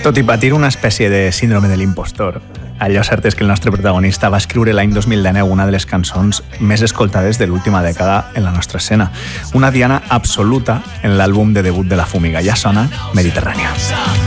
Tot i patir una espècie de síndrome de l'impostor, allò cert és que el nostre protagonista va escriure l'any 2019 una de les cançons més escoltades de l'última dècada en la nostra escena. Una diana absoluta en l'àlbum de debut de La Fúmiga. Ja sona Mediterrània.